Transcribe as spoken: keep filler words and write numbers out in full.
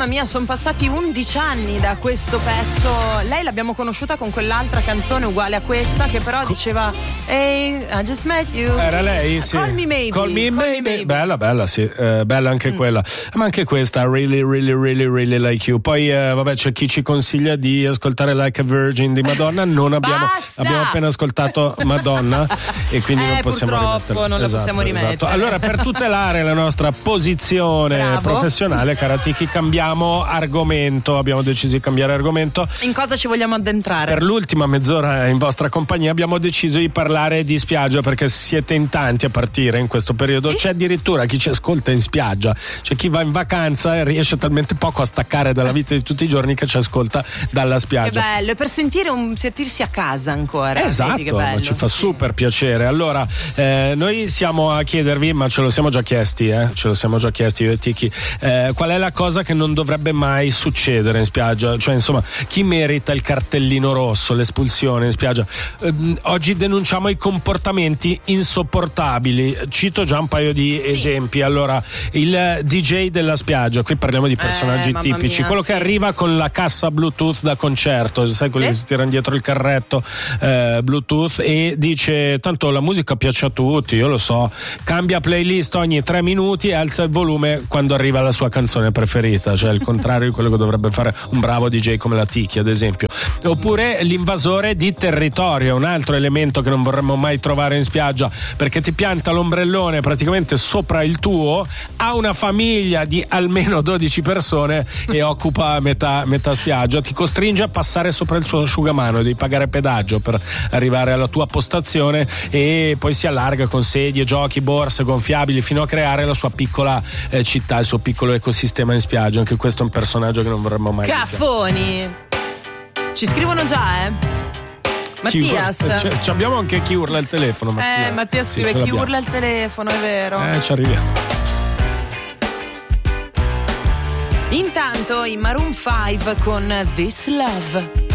mamma mia, sono passati undici anni da questo pezzo. Lei l'abbiamo conosciuta con quell'altra canzone uguale a questa, che però diceva Hey, I just met you. Era lei, sì. Call me maybe. Call me Call maybe. me maybe. Bella, bella, sì. Eh, bella anche Mm. quella. Ma anche questa, really, really, really, really like you. Poi, eh, vabbè, c'è chi ci consiglia di ascoltare Like a Virgin di Madonna. Non abbiamo, Basta! abbiamo appena ascoltato Madonna e quindi Eh, non possiamo purtroppo rimetterla. non la Esatto, possiamo rimettere. esatto. Allora, per tutelare la nostra posizione Bravo. professionale, cara Tiki, cambiamo argomento. Abbiamo deciso di cambiare argomento. In cosa ci vogliamo addentrare? Per l'ultima mezz'ora in vostra compagnia abbiamo deciso di parlare di spiaggia, perché siete in tanti a partire in questo periodo. Sì? C'è addirittura chi ci ascolta in spiaggia, c'è chi va in vacanza e riesce talmente poco a staccare dalla vita di tutti i giorni che ci ascolta dalla Che spiaggia. bello, e per sentire un sentirsi a casa ancora. Esatto, Vedi che bello. ma ci fa Sì. super piacere. Allora, eh, noi siamo a chiedervi, ma ce lo siamo già chiesti, eh? ce lo siamo già chiesti io e Tiki, eh, qual è la cosa che non dovrebbe mai succedere in spiaggia? Cioè, insomma, chi merita il cartellino rosso, l'espulsione in spiaggia? Eh, oggi denunciamo i comportamenti insopportabili. Cito già un paio di Sì. esempi. Allora, il D J della spiaggia, qui parliamo di personaggi Eh, mamma tipici, mia, quello sì. che arriva con la cassa Bluetooth da concerto, sai quelli Sì. che si tirano dietro il carretto eh, Bluetooth e dice tanto la musica piace a tutti, io lo so, cambia playlist ogni tre minuti e alza il volume quando arriva la sua canzone preferita, cioè il contrario di quello che dovrebbe fare un bravo D J come la Tiki, ad esempio. Oppure l'invasore di territorio, un altro elemento che non vorremmo mai trovare in spiaggia, perché ti pianta l'ombrellone praticamente sopra il tuo, ha una famiglia di almeno dodici persone e occupa metà, metà spiaggia, ti costringe a passare sopra il suo asciugamano, devi pagare pedaggio per arrivare alla tua postazione e poi si allarga con sedie, giochi, borse gonfiabili fino a creare la sua piccola eh, città, il suo piccolo ecosistema in spiaggia. Anche questo è un personaggio che non vorremmo mai vedere. Caffoni. Ci scrivono già, eh? Mattias. Chi urla- c- c- abbiamo anche chi urla il telefono. Mattias. Eh, Mattias Sì, scrive ce chi l'abbiamo. urla il telefono, è vero. Eh, ci arriviamo. Intanto i Maroon five con This Love.